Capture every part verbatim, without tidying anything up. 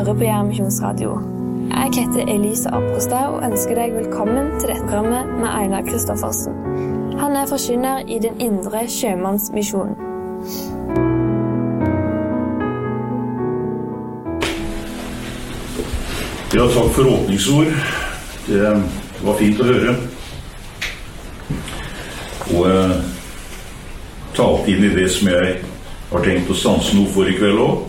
hører på Jernmisjonsradio. Jeg heter Elisa Apostad og ønsker deg velkommen til dette programmet med Einar Kristoffersen. Han er forkynner i Den indre sjømannsmisjonen. Ja, takk for åpningsord. Det var fint å høre. Og eh, talt inn i det som jeg har tenkt å stanse noe for i kveld også.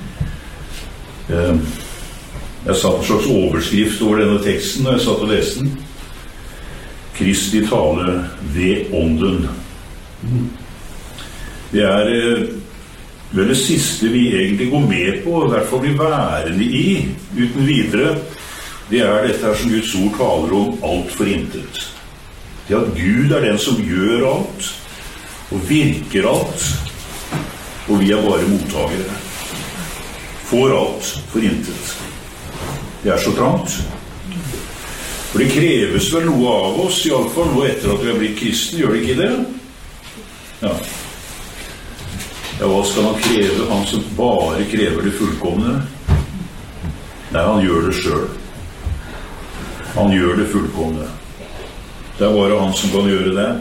Eh, jeg satt en slags overskrift over denne teksten når jeg satt og leste den. Kristi tale ved ånden. Det er eh, vel det siste vi egentlig går med på, i hvert fall blir værende i, uten videre. Det er dette her som Guds ord taler om alt for intet. Det at Gud er den som gjør alt, og virker alt, og vi er bare mottagere. Får alt for intet. Det er så trangt. For det kreves vel noe av oss, i alle fall nå etter at vi har blitt kristne, gjør det ikke det? Ja. Ja, hva skal han kreve? Han som bare krever det fullkomne? Nei, han gjør det selv. Han gjør det fullkomne. Det er bare han som kan gjøre det.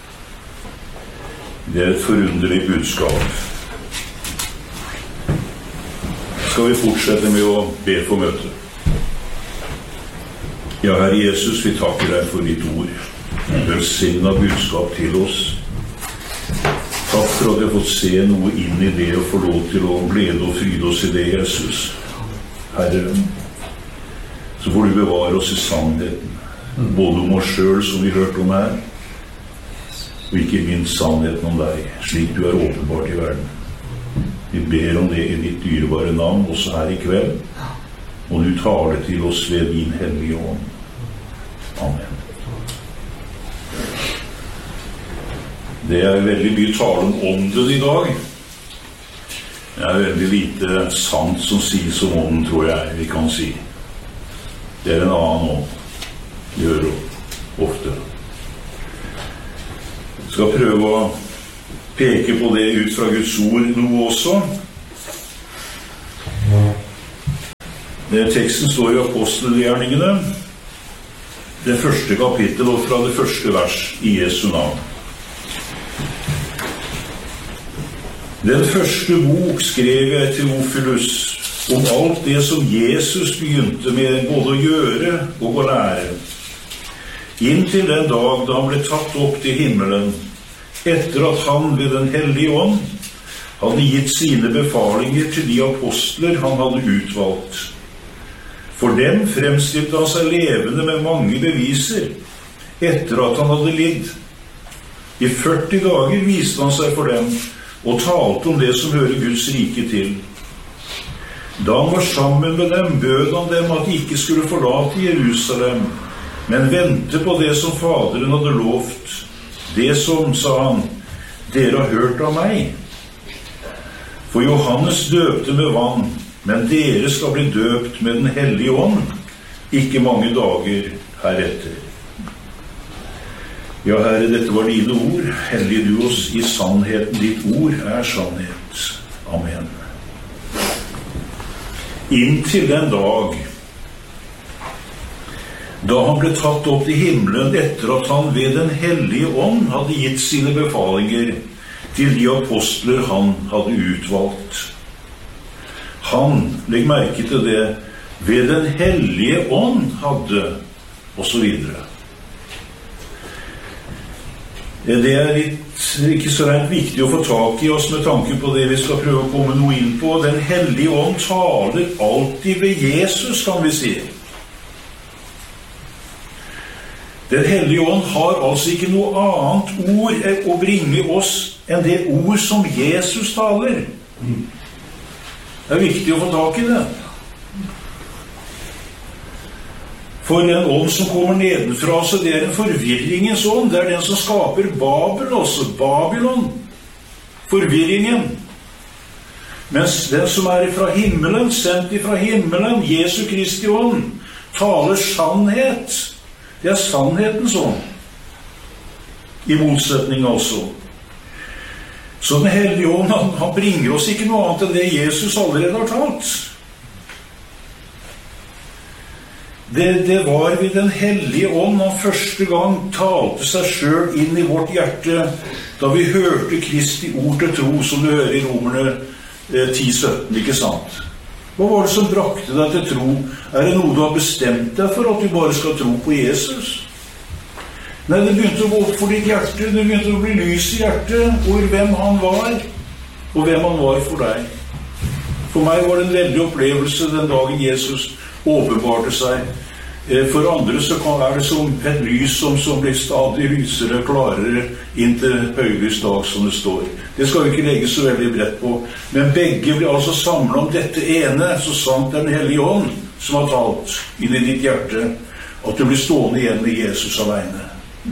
Det er et forunderlig budskap. Skal vi fortsette med å be for møtet? Ja, Herre Jesus, vi takker deg for ditt ord. Velsignet budskap til oss. Takk for at jeg har fått se noe inn i det og få lov til å glede og fryde oss i det, Jesus. Herre, så får du bevare oss i sannheten, både om oss selv, som vi hørte om her, og ikke minst sannheten om deg, slik du er åpenbart i verden. Vi ber om det i ditt dyrebare navn, også her i kveld, og du taler til oss ved din hellige ånd. Amen. Det er veldig mye tale om ånden i dag. Det er veldig lite sant som sies om ånden, tror jeg vi kan si. Det er en annen ånd. Det gjør det ofte. Jeg skal prøve å peke på det ut fra Guds ord noe også. Det teksten står i Apostelgjerningene, det første kapittel og fra det første vers i Jesu navn. Den første bok skrev jeg til Ofilus om alt det som Jesus begynte med både å gjøre og å lære. Inntil den dag da han ble tatt opp til himmelen, etter at han ved den hellige ånd hadde gitt sine befalinger til de apostler han hadde utvalgt. For dem fremstilte han seg levende med mange beviser, etter at han hadde lidd. I førti dager viste han seg for dem, og talte om det som hører Guds rike til. Da han var sammen med dem, bød han dem at de ikke skulle forlate Jerusalem, men vente på det som Faderen hadde lovt. Det som, sa han, dere har hørt av meg. For Johannes døpte med vann, men dere skal bli døpt med den hellige ånd, ikke mange dager heretter. Ja, Herre, dette var dine ord. Hellige du oss i sannheten. Ditt ord er sannhet. Amen. Inntil den dag da han ble tatt opp til himmelen etter at han ved den hellige ånd hadde gitt sine befalinger til de apostler han hadde utvalgt. Han, legg merke til det, ved den hellige ånd hadde, og så videre. Det er litt, ikke så rent viktig å få tak i oss med tanke på det vi skal prøve å komme noe inn på. Den hellige ånd taler alltid ved Jesus, kan vi si. Den hellige ånd har altså ikke noe annet ord å bringe oss enn det ord som Jesus taler. Det er viktig å få tak i det. For den ånd som kommer nedenfra, så det er en forvirringens ånd. Det er den som skaper Babel også, Babylon. Forvirringen. Mens den som er fra himmelen, sendt fra himmelen, Jesu Kristi ånd, taler sannhet. Det er sannhetens ånd. I motsetning altså. Så den hellige ånd, han, han bringer oss ikke noe annet enn det Jesus allerede har talt. det, det var ved den hellige ånd han første gang talte seg selv inn i vårt hjerte, da vi hørte Kristi ord til tro, som du hører i Romerne eh, ti sytten, ikke sant? Hva var det som brakte deg til tro? Er det noe du har bestemt deg for, at du bare skal tro på Jesus? Nei, det begynte å gå opp for ditt hjerte, det begynte å bli lys i hjertet, over hvem han var, og hvem han var for deg. For meg var det en veldig opplevelse den dagen Jesus åpenbarte seg. For andre så er det som et lys som, som blir stadig lysere og klarere inn til høylys dag, som det står. Det skal vi ikke legge så veldig bredt på. Men begge blir altså samlet om dette ene, så sant det er den hellige ånd som har talt inn i ditt hjerte, at du blir stående igjen med Jesus alene.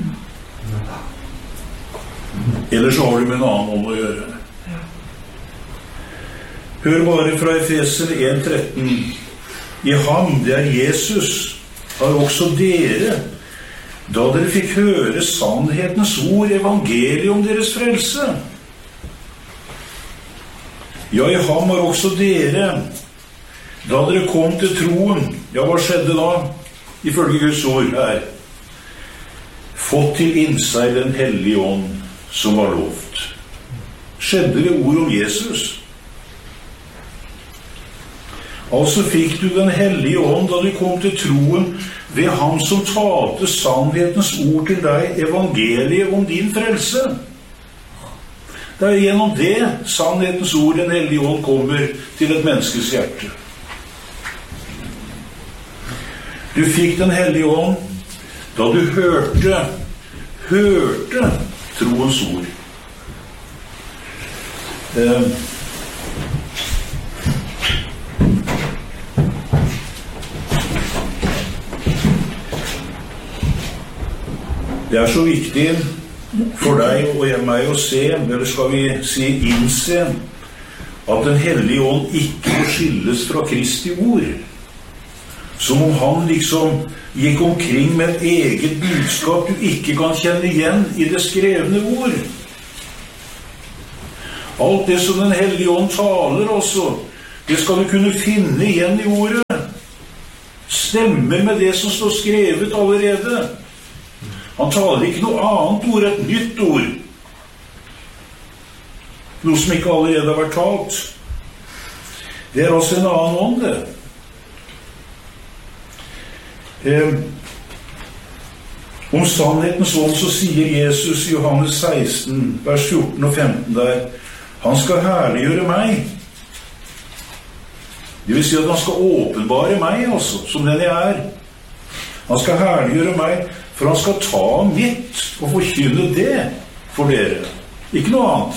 Ellers har du med en annen ånd å gjøre. Hør bare fra Efeser en tretten. I ham, det er Jesus, har også dere, da dere fikk høre sannhetens ord, evangeliet om deres frelse. Ja, i ham har også dere, da dere kom til troen, ja, hva skjedde da? Ifølge Guds ord her. Fått til innseg den hellige ånd som var lovt. Skjedde det ord om Jesus? Altså fikk du den hellige ånd da du kom til troen ved ham som talte sannhetens ord til deg, evangeliet om din frelse. Det er gjennom det sannhetens ord, den hellige ånd, kommer til et menneskes hjerte. Du fikk den hellige ånd da du hørte, hørte troens ord. Eh, Det er så viktig for deg og meg å se, eller skal vi si innse, at den hellige ånd ikke skilles fra Kristi ord. Som om han liksom gikk omkring med et eget budskap du ikke kan kjenne igjen i det skrevne ord. Alt det som den hellige ånd taler også, det skal du kunne finne igjen i ordet. Stemmer med det som står skrevet allerede. Han taler ikke noe annet ord, et nytt ord. Noe som ikke allerede har vært talt. Det er altså en annen ånd, det. Eh, om sannhetens ånd så sier Jesus i Johannes seksten, vers fjorten og femten der, han skal herliggjøre meg. Det vil si at han skal åpenbare meg, altså, som den jeg er. Han skal herliggjøre meg, for han skal ta mitt og forkynne det for dere. Ikke noe annet.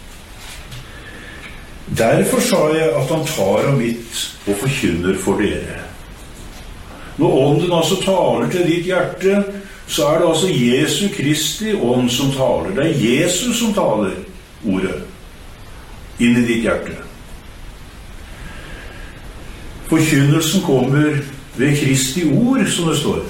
Derfor sa jeg at han tar av mitt og forkynner for dere. Når ånden altså taler til ditt hjerte, så er det altså Jesu Kristi ånd som taler. Det er Jesus som taler ordet inn i ditt hjerte. Forkynnelsen kommer ved Kristi ord, som det står.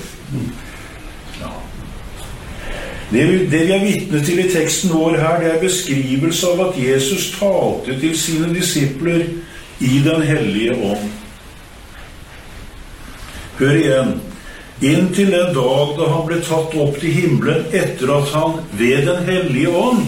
Det vi, det vi er vitne til i teksten vår her, det er beskrivelse av at Jesus talte til sine disipler i den hellige ånd. Hør igjen. Inntil den dag da han ble tatt opp til himmelen etter at han ved den hellige ånd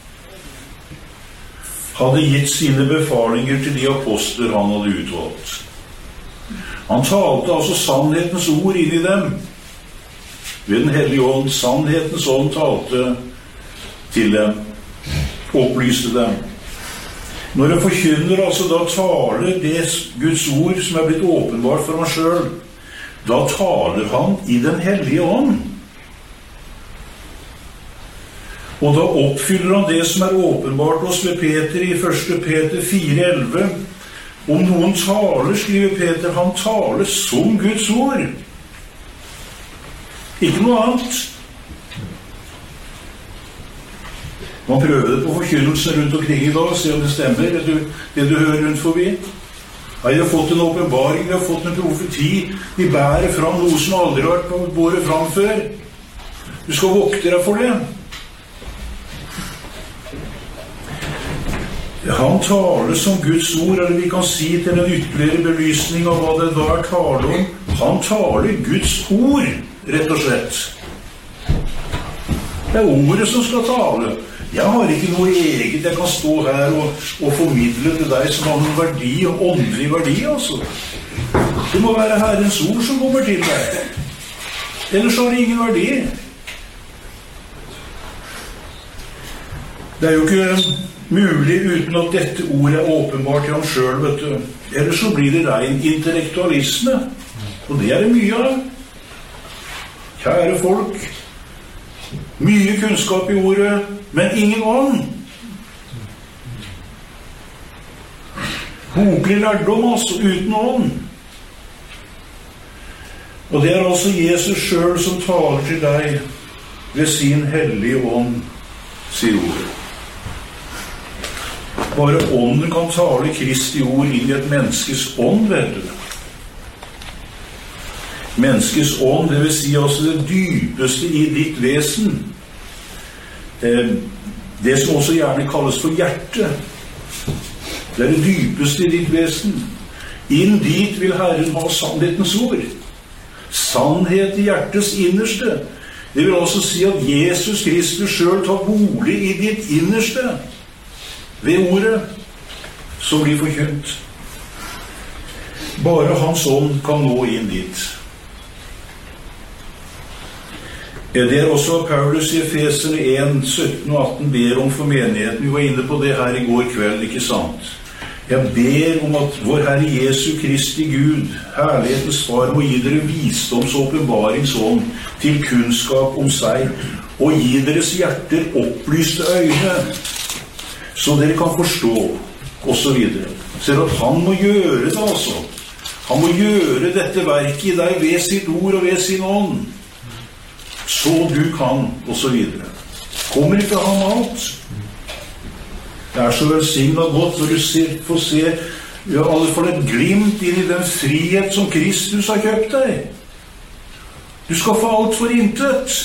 hadde gitt sine befalinger til de apostler han hadde utvalgt. Han talte altså sannhetens ord inn i dem. Ved den hellige ånd, sannhetens ånd talte til dem, opplyste dem. Når en forkynner altså da taler det Guds ord som er blitt åpenbart for ham selv, da taler han i den hellige ånd. Og da oppfyller han det som er åpenbart hos Peter i første Peter fire elleve. Om noen taler, skriver Peter, han taler som Guds ord. Ikke noe annet. Man prøver det på forkynnelsen rundt omkring i dag, se om det stemmer, det du, det du hører rundt forbi. Ja, vi har fått en åpenbaring, vi har fått en profeti, vi bærer fram noe som aldri har vært båret fram før. Du skal vokte deg for det. Han taler som Guds ord, eller vi kan si til en ytterligere belysning av hva det da er tale om. Han taler Guds ord, rett og slett. Det er ordet som skal tale. Jeg har ikke noe eget jeg kan stå her og, og formidle til deg som har noen verdi, og åndelig verdi, altså. Det må være Herrens ord som kommer til deg. Ellers har det ingen verdi. Det er jo ikke mulig uten at dette ordet er åpenbart til ham selv, vet du. Ellers så blir det ren intellektualisme. Og det er det mye av. Kjære folk, mye kunnskap i ordet, men ingen ånd. Boklig lærdom, altså, uten ånd. Og det er altså Jesus selv som taler til deg ved sin hellige ånd, sier ordet. Bare ånden kan tale Kristi ord inn i et menneskes ånd, vet du. Menneskets ånd, det vil si altså det dypeste i ditt vesen. Det som også gjerne kalles for hjerte. Det er det dypeste i ditt vesen. Inn dit vil Herren ha sannhetens ord. Sannhet i hjertets innerste. Det vil altså si at Jesus Kristus selv tar bolig i ditt innerste. Ved ordet som blir forkynt. Bare hans ånd kan nå inn dit. Det er også Paulus i Efeserne en, sytten og atten ber om for menigheten. Vi var inne på det her i går kveld, ikke sant? Jeg ber om at vår Herre Jesu Kristi Gud, herlighetens far, må gi dere visdoms- og åpenbaringsånd til kunnskap om seg, og gi deres hjerter opplyste øyne, så dere kan forstå, og så videre. Ser at han må gjøre det, altså. Han må gjøre dette verket i deg ved sitt ord og ved sin ånd. Så du kan, og så videre. Kommer ikke han alt? Det er så velsignet godt når du ser, får se ja, alle får et glimt inn i den frihet som Kristus har kjøpt deg. Du skal få alt for intet.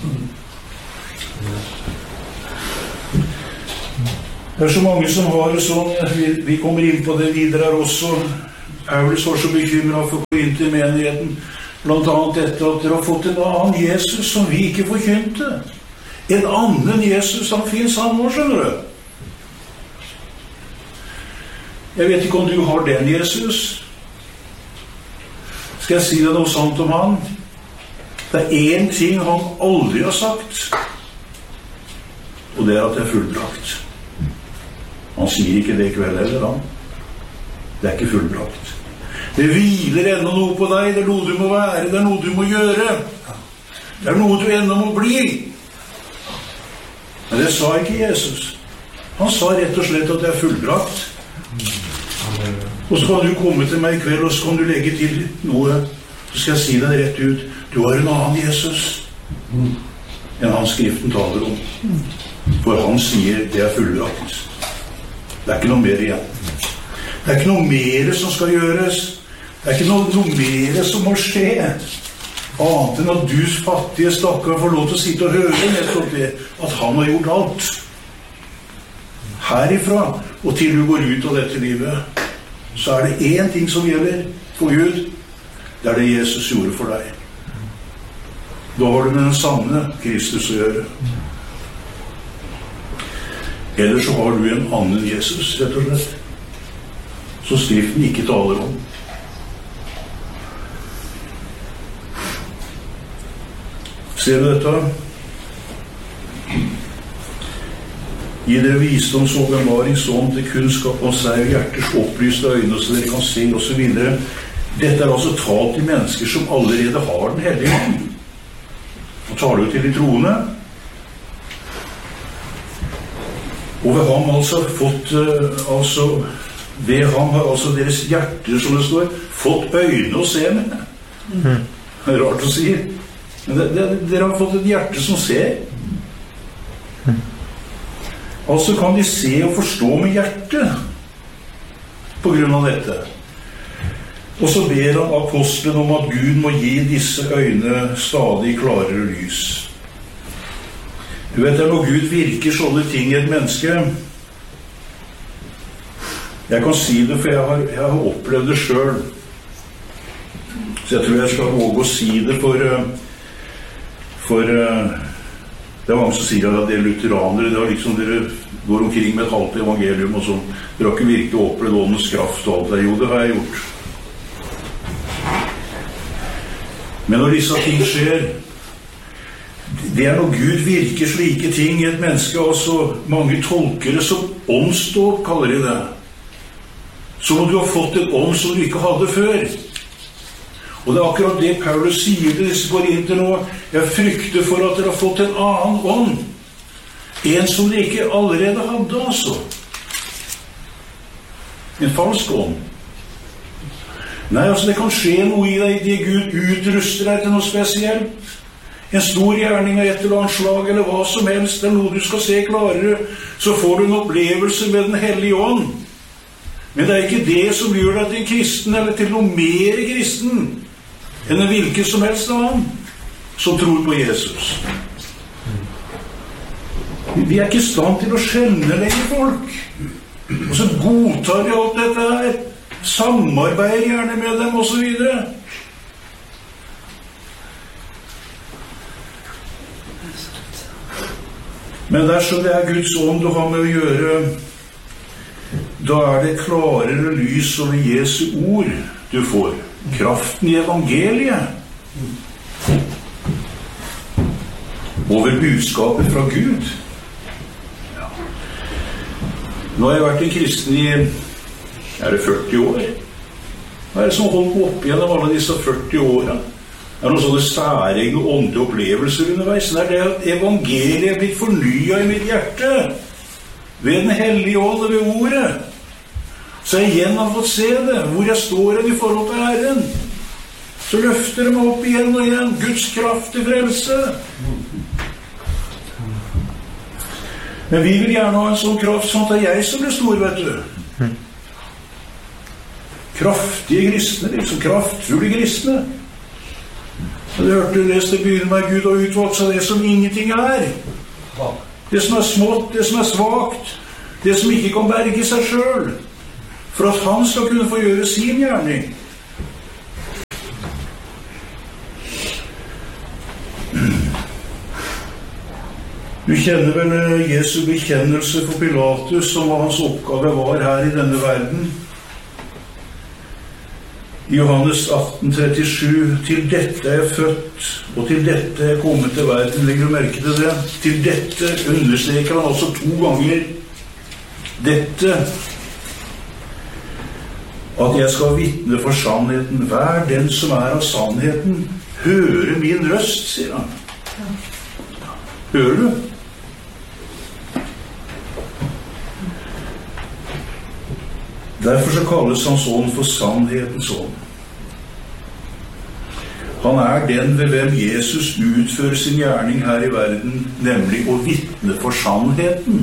Det er så mange som har det sånn, vi, vi kommer inn på det videre her også. Paulus var så bekymret for Korinter-menigheten. Blant annet dette at dere har fått en annen Jesus som vi ikke forkynte. En annen Jesus, han finnes han nå, skjønner du. Jeg vet ikke om du har den Jesus. Skal jeg si deg noe sant om han? Det er en ting han aldri har sagt, og det er at det er fullbrakt. Han sier ikke det i kveld heller, han. Det er ikke fullbrakt. Det hviler enda noe på deg, det er noe du må være, det er noe du må gjøre. Det er noe du enda må bli. Men det sa ikke Jesus. Han sa rett og slett at det er fullbrakt. Og så kan du komme til meg i kveld, og så kan du legge til noe. Så skal jeg si deg rett ut, du har en annen Jesus enn han Skriften taler om. For han sier det er fullbrakt. Det er ikke noe mer igjen. Det er ikke noe mer som skal gjøres. Det er ikke noe, noe mer som må skje. Annet enn at du fattige stakkar får lov til å sitte og høre nettopp det, at han har gjort alt. Herifra og til du går ut av dette livet, så er det én ting som gjelder for Gud. Det er det Jesus gjorde for deg. Da har du med den sanne Kristus å gjøre. Eller så har du en annen Jesus, rett og slett, som Skriften ikke taler om. Ser du dette? Gi dere visdoms- og åpenbaringsånd til kunnskap om seg og hjerters opplyste øyne, så dere kan se, og så videre. Dette er altså talt til mennesker som allerede har den hellige ånd. Og taler jo til de troende. Og ved ham altså fått, uh, altså, ved ham har altså deres hjerter, som det står, fått øyne å se med. Mm. Det er rart å si. Men det, det, dere har fått et hjerte som ser. Mm. Altså kan de se og forstå med hjertet på grunn av dette. Og så ber han apostelen om at Gud må gi disse øyne stadig klarere lys. Du vet, det er når Gud virker sånne ting i et menneske. Jeg kan si det, for jeg har, jeg har opplevd det selv. Så jeg tror jeg skal våge å si det for, for det er mange som sier at det er lutheranere, det er liksom dere går omkring med et halvt evangelium og sånn. Dere har ikke virkelig opplevd åndens kraft og alt det. Jo, det har jeg gjort. Men når disse ting skjer, det er når Gud virker slike ting i et menneske, altså mange tolker det som åndsdåp, kaller de det. Så må du ha fått en ånd som du ikke hadde før. Og det er akkurat det Paulus sier til disse korinter nå. Jeg frykter for at dere har fått en annen ånd. En som dere ikke allerede hadde, altså. En falsk ånd. Nei, altså det kan skje noe i deg, det Gud utruster deg til noe spesielt. En stor gjerning av et eller annet slag, eller hva som helst, eller noe du skal se klarere, så får du en opplevelse med den hellige ånd. Men det er ikke det som gjør deg til en kristen, eller til noe mer kristen, enn en hvilken som helst av ham, som tror på Jesus. Vi er ikke i stand til å skjønne lenger folk. Og så godtar vi alt dette her, samarbeider gjerne med dem, og så videre. Men dersom det er Guds ånd du har med å gjøre, da er det klarere lys over Jesu ord du får. Kraften i evangeliet. Over budskapet fra Gud. Ja. Nå har jeg vært en kristen i, er det førti år? Hva er det som holdt på opp gjennom alle disse førti årene? Det er noen sånne særegne åndelige opplevelser underveis. Det er det at evangeliet er blitt fornyet i mitt hjerte ved den hellige ånd og ved ordet. Så jeg igjen har fått se det, hvor jeg står i forhold til Herren. Så løfter det meg opp igjen og igjen. Guds kraft til frelse. Men vi vil gjerne ha en sånn kraft, sånn at det er jeg som blir stor, vet du. Kraftige kristne, liksom kraftfulle kristne. Du hørte lest det begynner med Gud og utvalgt seg det som ingenting er. Det som er smått, det som er svagt, det som ikke kan berge seg selv, for at han skal kunne få gjøre sin gjerning. Du kjenner vel Jesu bekjennelse for Pilatus, som hva hans oppgave var her i denne verden. I Johannes atten trettisju, til dette er jeg født, og til dette er jeg kommet til verden. Legger du merke til det? Til dette understreker han altså to ganger. Dette, at jeg skal vitne for sannheten. Hver den som er av sannheten, hører min røst, sier han. Hører du? Derfor så kalles hans ånd for sannhetens ånd. Han er den ved hvem Jesus utfører sin gjerning her i verden, nemlig å vitne for sannheten.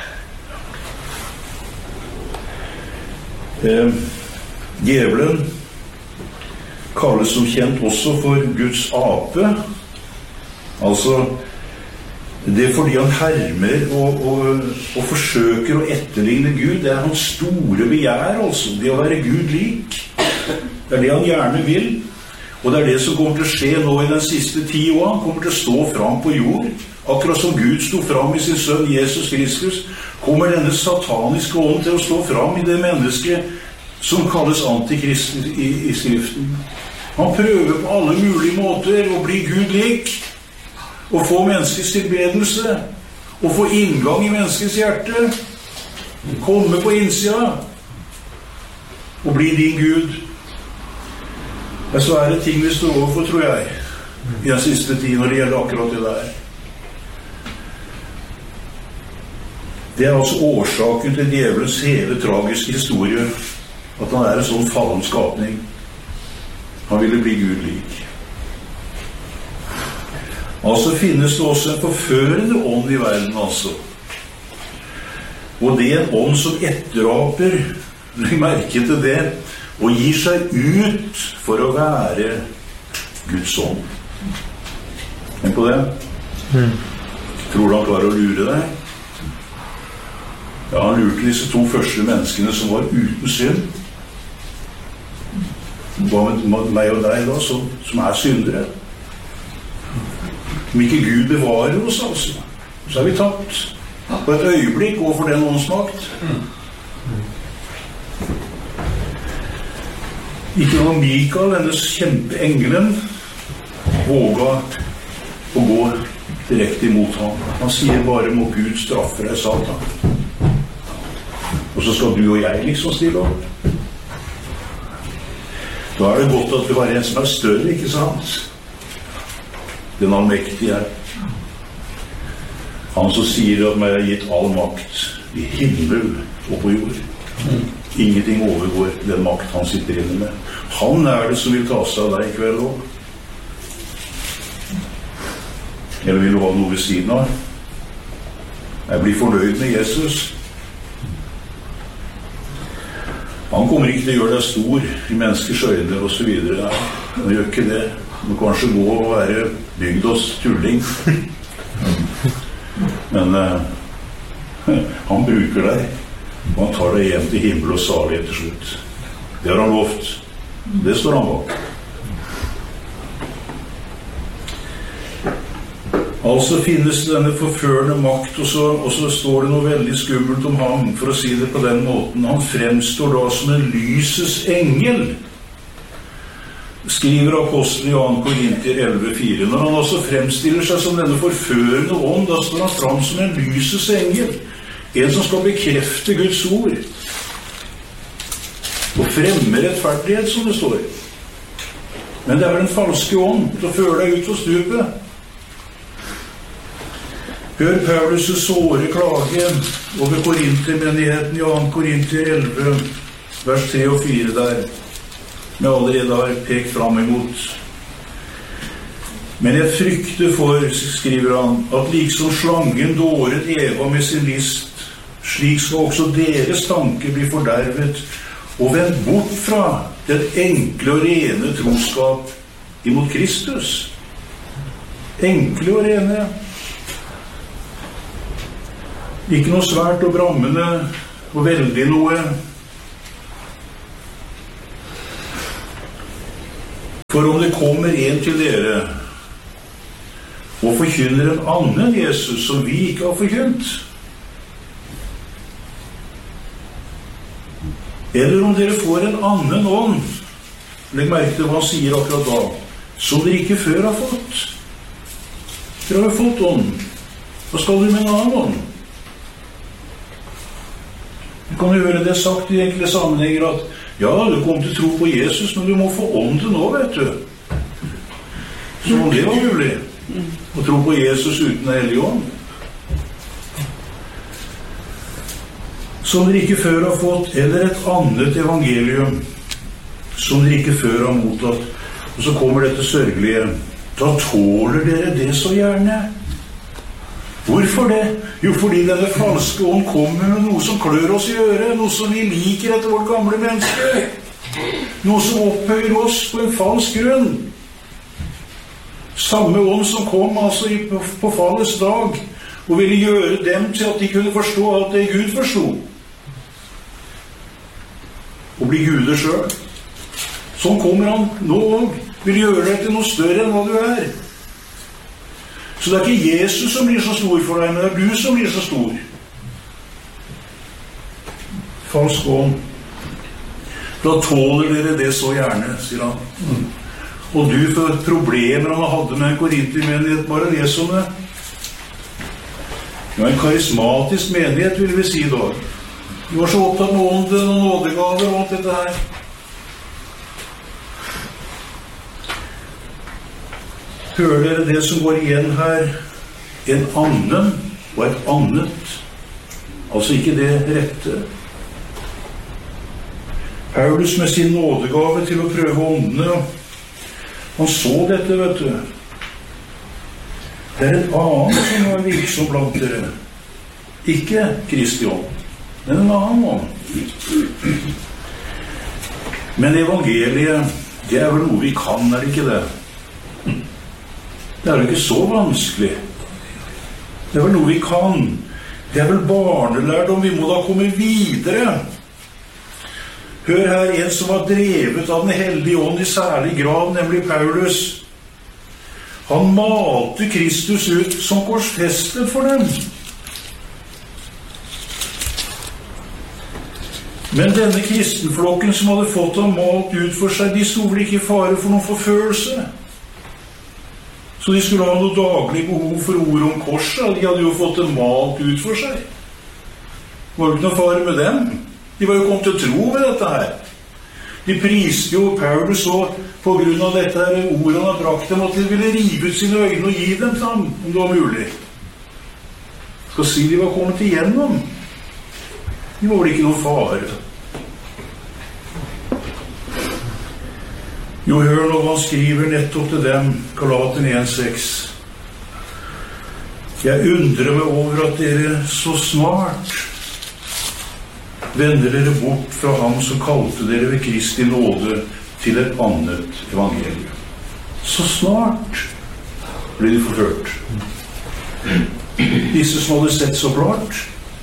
Eh, djevelen kalles som kjent også for Guds ape. Altså, det er fordi han hermer og, og, og forsøker å etterligne Gud. Det er hans store begjær, altså. Det å være Gud lik. Det er det han gjerne vil. Og det er det som kommer til å skje nå i den siste ti år. Han kommer til å stå fram på jord. Akkurat som Gud sto fram i sin sønn Jesus Kristus, kommer denne sataniske ånd til å stå fram i det mennesket som kalles antikrist i, i skriften. Han prøver på alle mulige måter å bli Gud lik. Å få menneskets tilbedelse, å få inngang i menneskets hjerte, komme på innsida, og bli din Gud. Men så er det ting vi står overfor, tror jeg, i den siste tiden når det gjelder akkurat det der. Det er altså årsaken til djevelens hele tragiske historie, at han er en sånn fallen skapning. Han ville bli Gud lik. Altså finnes det også en forførende ånd i verden, altså. Og det er en ånd som etteraper, legg merke til det, og gir seg ut for å være Guds ånd. Tenk på det. Mm. Tror du han klarer å lure deg? Ja, han lurte disse to første menneskene som var uten synd. Hva med meg og deg da, som, som er syndere? Om ikke Gud bevarer oss, altså, så er vi tapt. På et øyeblikk overfor den åndsmakt. Ikke noe Mikael, hennes kjempeengelen, våga å gå direkte imot ham. Han sier bare, må Gud straffe deg, Satan. Og så skal du og jeg liksom stille opp. Da er det godt at vi har en som er større, ikke sant? Den allmektige er. Han som sier at meg er gitt all makt i himmel og på jord. Ingenting overgår den makt han sitter inne med. Han er det som vil ta seg av deg i kveld også. Eller vil du ha noe ved siden av? Jeg blir fornøyd med Jesus. Han kommer ikke til å gjøre deg stor i menneskers øyne og så videre. Han gjør ikke det. Du må kanskje gå og være bygd oss tulling. Men uh, han bruker deg, og han tar deg hjem til himmel og salig til slutt. Det har han lovt. Det står han bak. Altså finnes denne forførende makt, og så, og så står det noe veldig skummelt om ham, for å si det på den måten. Han fremstår da som en lysets engel, skriver apostelen i andre Korinter elleve fire. Når han også fremstiller seg som denne forførende ånd, da står han fram som en lysets engel, en som skal bekrefte Guds ord, og fremme rettferdighet, som det står. Men det er vel en falske ånd til å føre deg ut på stupet. Hør Paulus' såre klage over Korintermenigheten i andre Korinter elleve, vers tre og fire der, vi allerede har pekt frem imot. Men jeg frykter for, skriver han, at liksom slangen dåret Eva med sin list, slik skal også deres tanker bli fordervet, og vend bort fra den enkle og rene troskap imot Kristus. Enkle og rene. Ikke noe svært og brammende og veldig noe. For om det kommer en til dere og forkynner en annen Jesus som vi ikke har forkynt, eller om dere får en annen ånd, legg merke til hva han sier akkurat da, som dere ikke før har fått. Dere har fått ånd. Hva skal dere med en annen ånd? Du kan jo høre det sagt i enkle sammenhenger at ja, du kommer til å tro på Jesus, men du må få ånden nå, vet du. Så om det var mulig å tro på Jesus uten en hellig ånd. Som dere ikke før har fått, eller et annet evangelium som dere ikke før har mottatt. Og så kommer dette sørgelige. Da tåler dere det så gjerne. Hvorfor det? Jo, fordi denne falske ånd kommer med noe som klør oss i øret, noe som vi liker etter vårt gamle menneske, noe som opphøyer oss på en falsk grunn. Samme ånd som kom altså på fallets dag, og ville gjøre dem til at de kunne forstå alt det Gud forstod. Og bli guder selv. Sånn kommer han nå og vil gjøre deg til noe større enn hva du er. Så det er ikke Jesus som blir så stor for deg, men det er du som blir så stor. Falsk ånd. Da tåler dere det så gjerne, sier han. Og du, for problemer han hadde med en korintermenighet, bare les om det. Det var en karismatisk menighet, vil vi si da. De var så opptatt med ånden og nådegaver og alt dette her. Hører dere det som går igjen her? En annen og et annet. Altså ikke det rette. Paulus med sin nådegave til å prøve åndene, han så dette, vet du. Det er en annen som er virksom blant dere. Ikke Kristi ånd, men en annen ånd. Men evangeliet, det er vel noe vi kan, er det ikke det? Det er jo ikke så vanskelig. Det er vel noe vi kan. Det er vel barnelærdom. Vi må da komme videre. Hør her, en som var drevet av den hellige ånd i særlig grad, nemlig Paulus. Han malte Kristus ut som korsfestet for dem. Men denne kristenflokken som hadde fått ham malt ut for seg, de sto vel ikke i fare for noen forfølelse. Så de skulle ha noe daglig behov for ord om korset. De hadde jo fått det malt ut for seg. Det var jo ikke noe fare med dem. De var jo kommet til tro med dette her. De priste jo Paulus så på grunn av dette her ordet han har brakt dem, at de ville rive ut sine øyne og gi dem til ham, om det var mulig. Skal si de var kommet igjennom. De var vel ikke noe fare. Jo, hør nå hva han skriver nettopp til dem, Galater en seks. Jeg undrer meg over at dere så snart vender dere bort fra ham som kalte dere ved Kristi nåde til et annet evangelium. Så snart ble de forført. Disse som hadde sett så klart.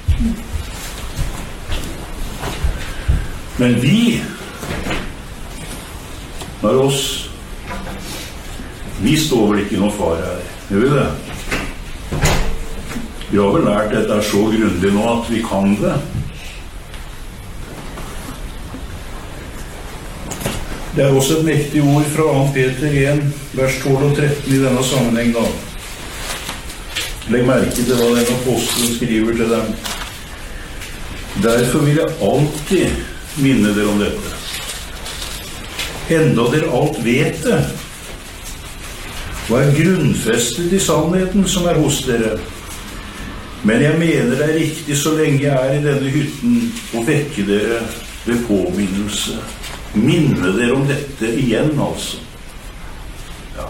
Men vi, når oss, vi står vel ikke noe fare her. Gjør vi det? Vi har vel lært dette så grundig nå at vi kan det. Det er også et mektig ord fra andre Peter en, vers tolv og tretten i denne sammenheng da. Legg merke til hva den apostelen skriver til dem. Derfor vil jeg alltid minne dere om dette. Enda dere alt vet det, og er grunnfestet i sannheten som er hos dere. Men jeg mener det er riktig så lenge jeg er i denne hytten å vekke dere ved påminnelse. Minne dere om dette igjen, altså. Ja.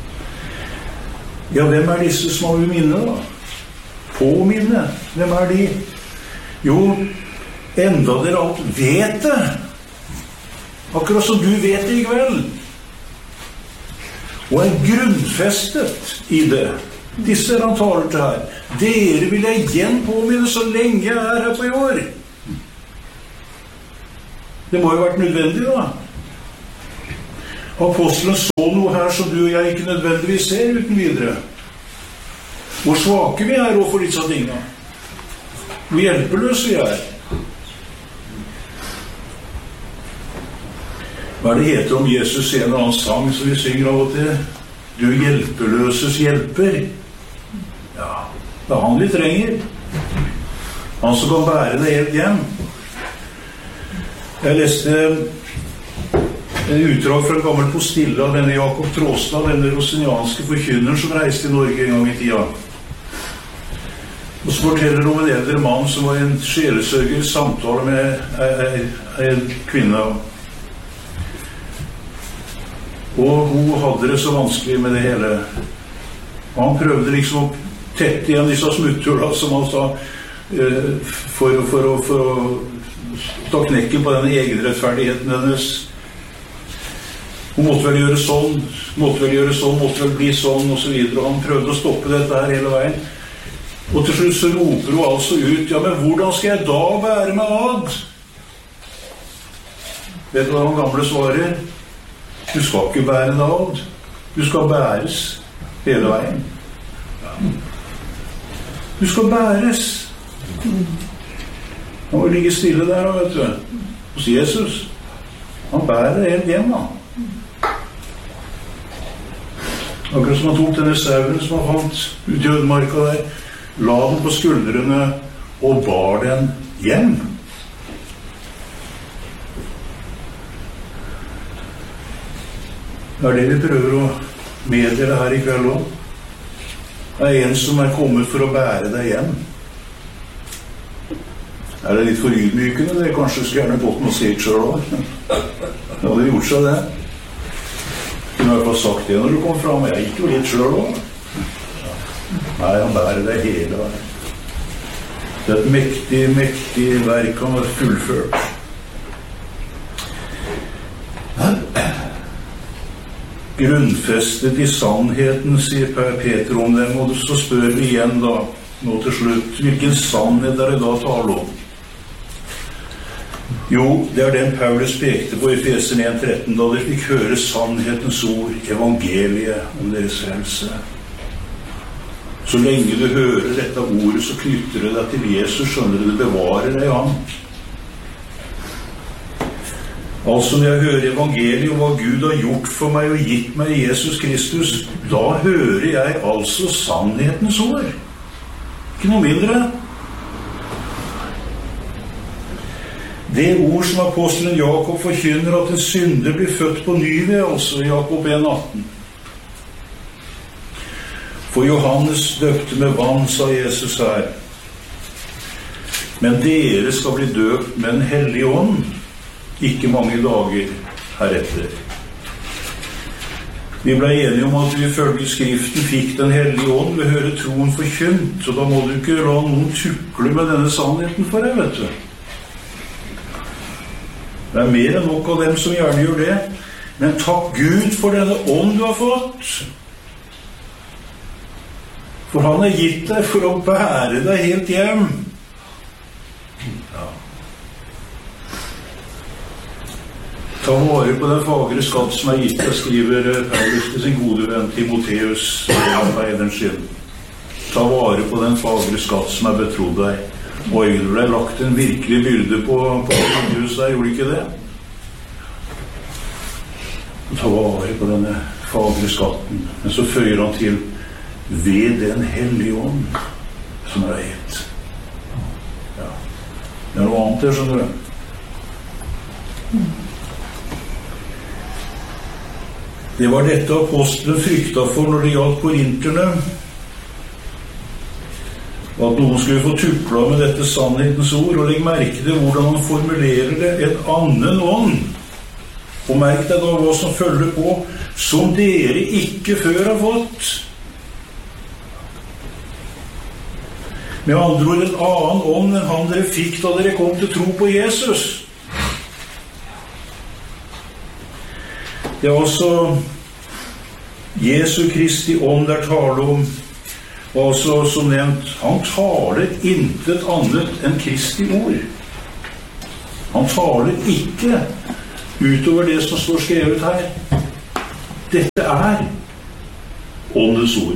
Ja, hvem er disse som har minne, da? Påminne. Hvem er de? Jo, enda dere alt vet det. Akkurat som du vet det i kveld. Og er grunnfestet i det. Disse er han taler til her. Dere vil jeg igjen påminne så lenge jeg er her på i år. Det må jo ha vært nødvendig, da. Apostelen så noe her som du og jeg ikke nødvendigvis ser uten videre. Hvor svake vi er overfor disse tingene. Hvor hjelpeløse vi er. Hva er det heter om Jesus i en eller annen sang som vi synger av og til? Du hjelpeløses hjelper. Ja, det er han vi trenger. Han som kan bære det helt hjem. Jeg leste en utdrag fra en gammel postille av denne Jakob Tråstad, denne rosinianske forkynneren som reiste i Norge en gang i tida. Og så forteller om en eldre mann som var en sjelesørger i samtale med en kvinne. Og hun hadde det så vanskelig med det hele. Og han prøvde liksom å tette igjen disse smutthulla, som han sa, for, for, for, for å ta knekken på denne egenrettferdigheten hennes. Hun måtte vel gjøre sånn, måtte vel gjøre sånn, måtte vel bli sånn, og så videre. Og han prøvde å stoppe dette her hele veien. Og til slutt så roper hun altså ut, ja, men hvordan skal jeg da bære meg ad? Vet du hva han gamle svarer? Du skal ikke bære deg ad. Du skal bæres hele veien. Du skal bæres. Han må ligge stille der, vet du. Hos Jesus. Han bærer det helt hjem, da. Akkurat som han tok denne sauen som han fant ut i ødemarka der, la den på skuldrene og bar den hjem. Det er det vi prøver å meddele her i kveld også. Det er en som er kommet for å bære deg hjem. Er det litt for ydmykende? Det kanskje skulle gjerne gått med å si det selv også. Det hadde gjort seg det. Du har i hvert fall sagt det når du kom fram. Jeg gikk jo litt selv også. Nei, han bærer deg hele veien. Det er et mektig, mektig verk han har fullført. Grunnfestet i sannheten, sier Peter om dem, og så spør vi igjen da, nå til slutt, hvilken sannhet er det da taler om? Jo, det er den Paulus pekte på i Efeserne en tretten, da dere fikk høre sannhetens ord, evangeliet om deres frelse. Så lenge du hører dette ordet, så knytter det deg til Jesus, skjønner du, det bevarer deg i ham. Altså når jeg hører evangeliet om hva Gud har gjort for meg og gitt meg i Jesus Kristus, da hører jeg altså sannhetens ord. Ikke noe mindre. Det ord som apostelen Jakob forkynner at en synder blir født på ny ved, altså Jakob en atten. For Johannes døpte med vann, sa Jesus her. Men dere skal bli døpt med en hellig ånd, ikke mange dager heretter. Vi ble enige om at vi ifølge Skriften fikk den hellige ånd ved å høre troen forkynt, så da må du ikke la noen tukle med denne sannheten for deg, vet du. Det er mer enn nok av dem som gjerne gjør det, men takk Gud for denne ånd du har fått. For han har gitt deg for å bære deg helt hjem. Ja. Ta vare på den fagre skatt som er gitt deg, skriver Paulus til sin gode venn Timotheus, arbeideren sin. Ta vare på den fagre skatt som er betrodd deg. Og det ble lagt en virkelig byrde på, på Timotheus der, gjorde ikke det? Ta vare på denne fagre skatten. Men så føyer han til ved den hellige ånd som er gitt. Ja. Det er noe annet der, skjønner du. Det var dette apostelen frykta for når det gjaldt korinterne. At noen skulle få tukla med dette sannhetens ord, og legg merke til hvordan han formulerer det, en annen ånd. Og merk deg da hva som følger på, som dere ikke før har fått. Med andre ord en annen ånd enn han dere fikk da dere kom til tro på Jesus. Det er altså Jesu Kristi ånd der taler om. Og altså, som nevnt, han taler intet annet enn Kristi ord. Han taler ikke utover det som står skrevet her. Dette er åndens ord.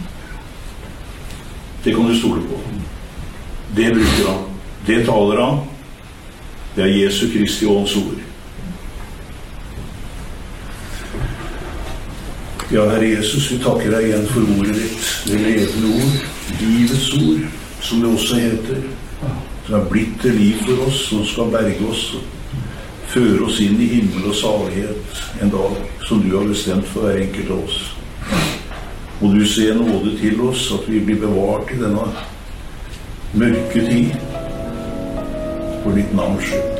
Det kan du stole på. Det bruker han. Det taler han. Det er Jesu Kristi ånds ord. Ja, Herre Jesus, vi takker deg igjen for ordet ditt, det levende ord, livets ord, som det også heter, som er blitt til liv for oss, som skal berge oss, og føre oss inn i himmel og salighet en dag, som du har bestemt for hver enkelt av oss. Og du ser nåde til oss, at vi blir bevart i denne mørke tid, for ditt navns skyld.